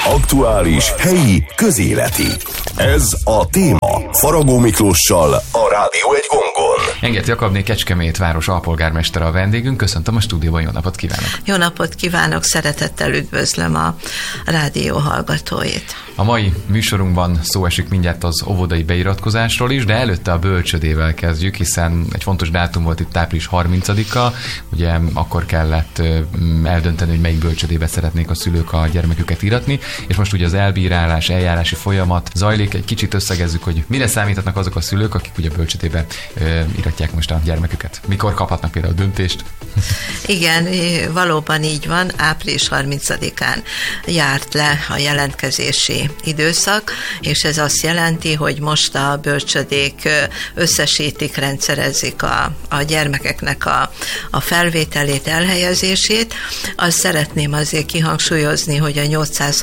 Aktuális, helyi, közéleti. Ez a téma. Faragó Miklóssal a Rádió egy gongon. Engert Jakabné, Kecskemét város alpolgármestere a vendégünk. Köszöntöm a stúdióban, jó napot kívánok! Jó napot kívánok, szeretettel üdvözlöm a rádió hallgatóit. A mai műsorunkban szó esik mindjárt az óvodai beiratkozásról is, de előtte a bölcsödével kezdjük, hiszen egy fontos dátum volt itt április 30-a, ugye akkor kellett eldönteni, hogy melyik bölcsödébe szeretnék a szülők a gyermeküket íratni, és most ugye az elbírálás, eljárási folyamat zajlik, egy kicsit összegezzük, hogy mire számíthatnak azok a szülők, akik ugye bölcsödébe íratják most a gyermeküket. Mikor kaphatnak például döntést? Igen, valóban így van, április 30-án járt le a jelentkezési időszak, és ez azt jelenti, hogy most a bölcsödék összesítik, rendszerezik a gyermekeknek a felvételét, elhelyezését. Azt szeretném azért kihangsúlyozni, hogy a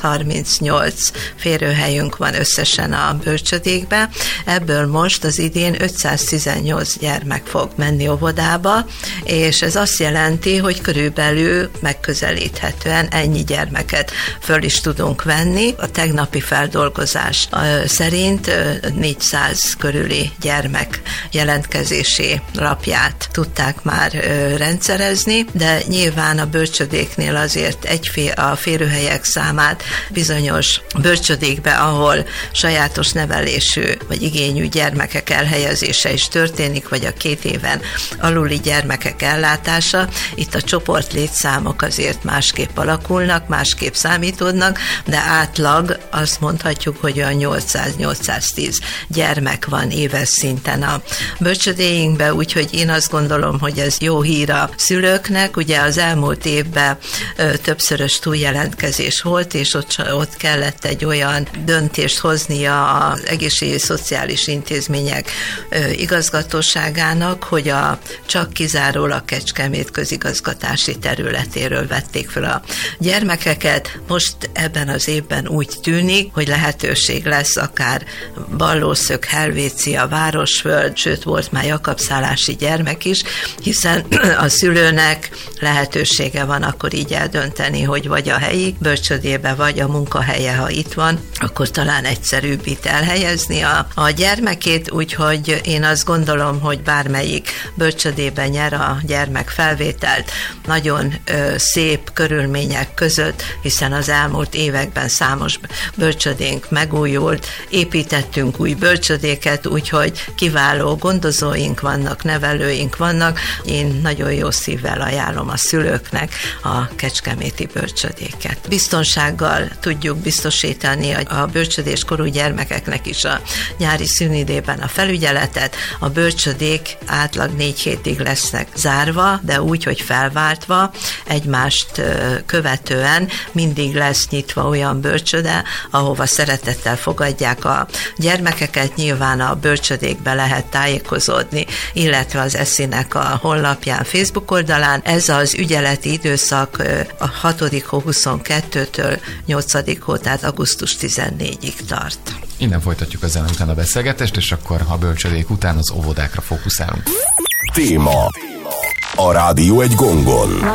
838 férőhelyünk van összesen a bölcsödékbe, ebből most az idén 518 gyermek fog menni óvodába, és ez azt jelenti, hogy körülbelül megközelíthetően ennyi gyermeket föl is tudunk venni. A tegnapi feldolgozás szerint 400 körüli gyermek jelentkezési lapját tudták már rendszerezni, de nyilván a bölcsödéknél azért a férőhelyek számát bizonyos bölcsödékbe, ahol sajátos nevelésű vagy igényű gyermekek elhelyezése is történik, vagy a 2 éven aluli gyermekek ellátása, itt a csoport létszámok azért másképp alakulnak, másképp számítódnak, de átlag azt mondhatjuk, hogy olyan 800-810 gyermek van éves szinten a bölcsödéinkben, úgyhogy én azt gondolom, hogy ez jó hír a szülőknek. Ugye az elmúlt évben többszörös túljelentkezés volt, és ott kellett egy olyan döntést hoznia az egészségügyi szociális intézmények igazgatóságának, hogy csak kizárólag Kecskemét közigazgatási területéről vették fel a gyermekeket. Most ebben az évben úgy tűnik, hogy lehetőség lesz akár Ballószög, Helvécia, Városföld, sőt volt már jakabszálási gyermek is, hiszen a szülőnek lehetősége van akkor így eldönteni, hogy vagy a helyi bölcsödébe, vagy a munkahelye, ha itt van, akkor talán egyszerűbb itt elhelyezni a gyermekét, úgyhogy én azt gondolom, hogy bármelyik bölcsödében nyer a gyermek felvételt nagyon szép körülmények között, hiszen az elmúlt években számos bölcsödénk megújult, építettünk új bölcsödéket, úgyhogy kiváló gondozóink vannak, nevelőink vannak. Én nagyon jó szívvel ajánlom a szülőknek a kecskeméti bölcsödéket. Biztonsággal tudjuk biztosítani a bölcsödéskorú gyermekeknek is a nyári szünidében a felügyeletet. A bölcsödék átlag 4 hétig lesznek zárva, de úgy, hogy felváltva, egymást követően mindig lesz nyitva olyan bölcsöde, ahova szeretettel fogadják a gyermekeket. Nyilván a bölcsödékbe lehet tájékozódni, illetve az ESZI-nek a honlapján, Facebook oldalán. Ez az ügyeleti időszak a 6. hó 22-től 8. hó, tehát augusztus 14-ig tart. Innen folytatjuk ezzel után a beszélgetést, és akkor a bölcsödék után az óvodákra fókuszálunk. Téma. A Rádió egy gongon.